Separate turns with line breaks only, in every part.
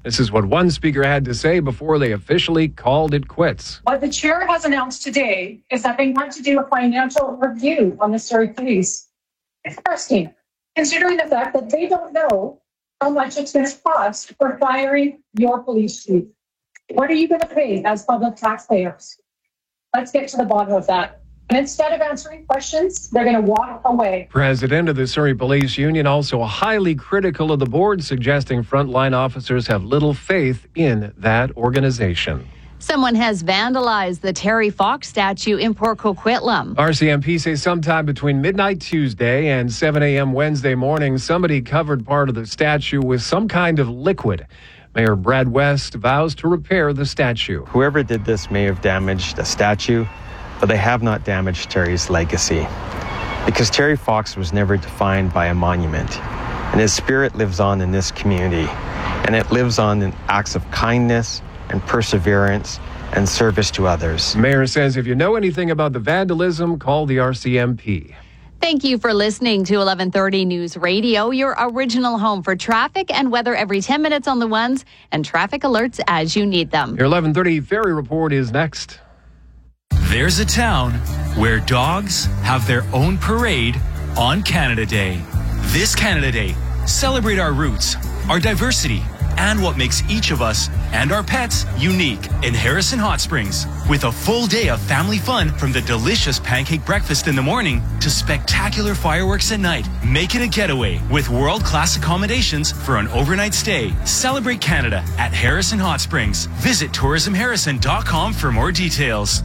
This is what one speaker had to say before they officially called it quits.
What the chair has announced today is that they want to do a financial review on the Surrey Police. Interesting, considering the fact that they don't know how much it's going to cost for firing your police chief. What are you going to pay as public taxpayers? Let's get to the bottom of that. And instead of answering questions, they're going to walk away.
President of the Surrey Police Union also highly critical of the board, suggesting frontline officers have little faith in that organization.
Someone has vandalized the Terry Fox statue in Port Coquitlam.
RCMP says sometime between midnight Tuesday and 7 a.m. Wednesday morning, somebody covered part of the statue with some kind of liquid. Mayor Brad West vows to repair the statue.
Whoever did this may have damaged a statue, but they have not damaged Terry's legacy. Because Terry Fox was never defined by a monument, and his spirit lives on in this community, and it lives on in acts of kindness and perseverance and service to others.
Mayor says if you know anything about the vandalism, call the RCMP.
Thank you for listening to 1130 News Radio, your original home for traffic and weather every 10 minutes on the ones and traffic alerts as you need them.
Your 1130 Ferry Report is next.
There's a town where dogs have their own parade on Canada Day. This Canada Day, celebrate our roots, our diversity, and what makes each of us and our pets unique in Harrison Hot Springs. With a full day of family fun from the delicious pancake breakfast in the morning to spectacular fireworks at night. Make it a getaway with world-class accommodations for an overnight stay. Celebrate Canada at Harrison Hot Springs. Visit tourismharrison.com for more details.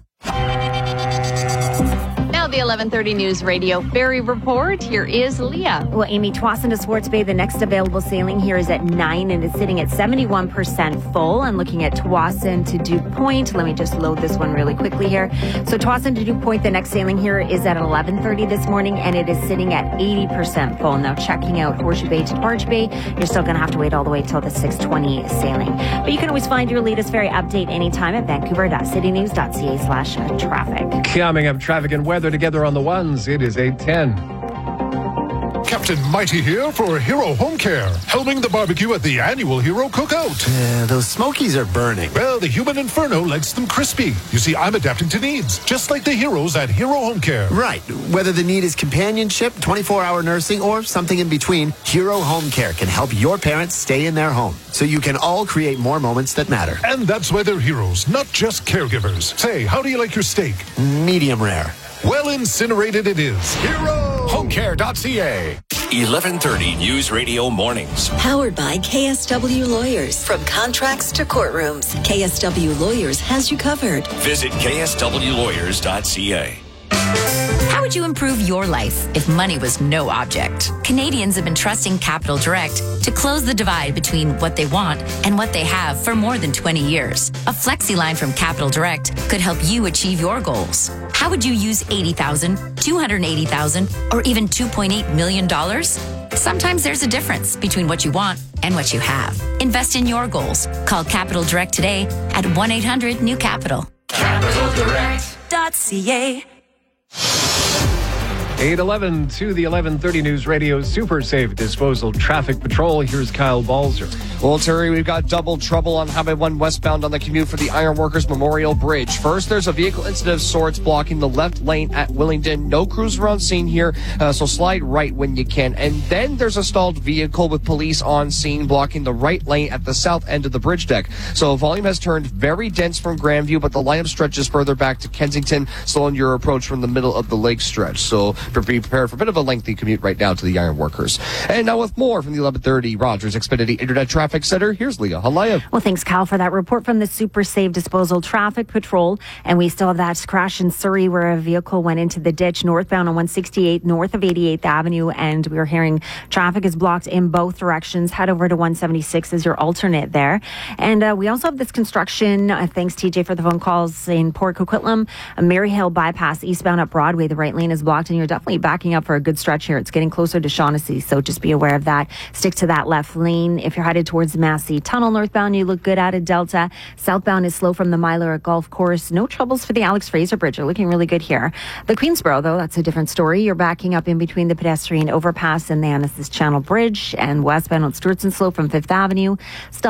Now the 1130 News Radio Ferry Report. Here is Leah.
Well, Amy, Tsawwassen to Swartz Bay, the next available sailing here is at 9 and it's sitting at 71% full. And looking at Tsawwassen to Duke Point, let me just load this one really quickly here. So Tsawwassen to Duke Point, the next sailing here is at 11:30 this morning and it is sitting at 80% full. Now checking out Horseshoe Bay to Barge Bay, you're still going to have to wait all the way till the 6:20 sailing. But you can always find your latest ferry update anytime at vancouver.citynews.ca/traffic.
Coming up, traffic and weather together on the ones. It is 8:10.
Captain Mighty here for Hero Home Care, helming the barbecue at the annual Hero Cookout.
Yeah, those smokies are burning.
Well, the human inferno likes them crispy. You see, I'm adapting to needs, just like the heroes at Hero Home Care.
Right. Whether the need is companionship, 24-hour nursing, or something in between, Hero Home Care can help your parents stay in their home, so you can all create more moments that matter.
And that's why they're heroes, not just caregivers. Say, how do you like your steak?
Medium rare.
Well incinerated it is. HeroHomeCare.ca.
1130 News Radio Mornings.
Powered by KSW Lawyers. From contracts to courtrooms, KSW Lawyers has you covered.
Visit KSWLawyers.ca.
How would you improve your life if money was no object? Canadians have been trusting Capital Direct to close the divide between what they want and what they have for more than 20 years. A flexi line from Capital Direct could help you achieve your goals. How would you use $80,000, $280,000, or even $2.8 million? Sometimes there's a difference between what you want and what you have. Invest in your goals. Call Capital Direct today at 1-800-NEW-CAPITAL.
CapitalDirect.ca.
8:11 to the 1130 News Radio Super Safe Disposal Traffic Patrol. Here's Kyle Balzer.
Well, Terry, we've got double trouble on Highway 1 westbound on the commute for the Ironworkers Memorial Bridge. First, there's a vehicle incident of sorts blocking the left lane at Willingdon. No crews around scene here, so slide right when you can. And then there's a stalled vehicle with police on scene blocking the right lane at the south end of the bridge deck. So volume has turned very dense from Grandview, but the lineup stretches further back to Kensington, slowing your approach from the middle of the lake stretch. So be prepared for a bit of a lengthy commute right now to the Ironworkers. And now with more from the 1130 Rogers Xfinity Internet Traffic Center, here's Leah Halayev.
Well, thanks, Kyle, for that report from the Super Safe Disposal Traffic Patrol. And we still have that crash in Surrey where a vehicle went into the ditch northbound on 168 north of 88th Avenue. And we are hearing traffic is blocked in both directions. Head over to 176 as your alternate there. And we also have this construction, thanks, TJ, for the phone calls, in Port Coquitlam, Maryhill bypass eastbound up Broadway. The right lane is blocked and you're definitely backing up for a good stretch here. It's getting closer to Shaughnessy, so just be aware of that. Stick to that left lane. If you're headed towards the Massey Tunnel northbound, you look good out of Delta. Southbound is slow from the Myler Golf Course. No troubles for the Alex Fraser Bridge. You're looking really good here. The Queensboro, though, that's a different story. You're backing up in between the pedestrian overpass and the Annacis Channel Bridge, and westbound on Stewartson Slope from 5th Avenue.